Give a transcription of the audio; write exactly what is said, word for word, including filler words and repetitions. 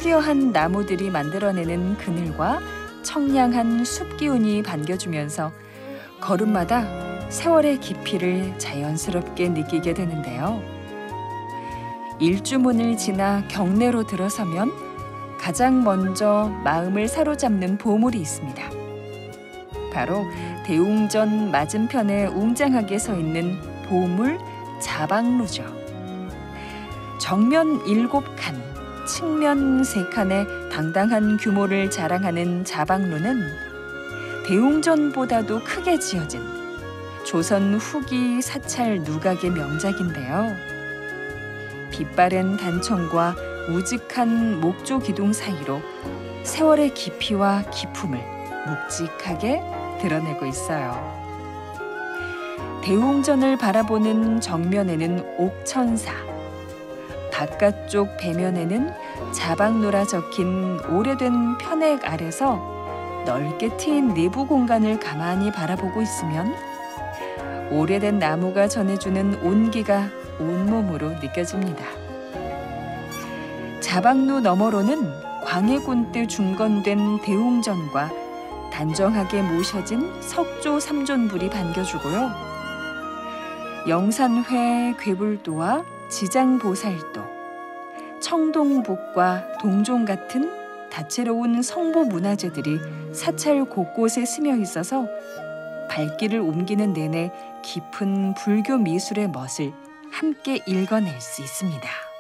수려한 나무들이 만들어내는 그늘과 청량한 숲 기운이 반겨주면서 걸음마다 세월의 깊이를 자연스럽게 느끼게 되는데요. 일주문을 지나 경내로 들어서면 가장 먼저 마음을 사로잡는 보물이 있습니다. 바로 대웅전 맞은편에 웅장하게 서 있는 보물 자방루죠. 정면 일곱 칸, 측면 세 칸의 당당한 규모를 자랑하는 자방루는 대웅전보다도 크게 지어진 조선 후기 사찰 누각의 명작인데요. 빛바랜 단청과 우직한 목조 기둥 사이로 세월의 깊이와 기품을 묵직하게 드러내고 있어요. 대웅전을 바라보는 정면에는 옥천사, 바깥쪽 배면에는 자방루라 적힌 오래된 편액 아래서 넓게 트인 내부 공간을 가만히 바라보고 있으면 오래된 나무가 전해주는 온기가 온몸으로 느껴집니다. 자방루 너머로는 광해군 때 중건된 대웅전과 단정하게 모셔진 석조 삼존불이 반겨주고요. 영산회 괴불도와 지장보살도, 청동북과 동종 같은 다채로운 성보 문화재들이 사찰 곳곳에 스며 있어서 발길을 옮기는 내내 깊은 불교 미술의 멋을 함께 읽어낼 수 있습니다.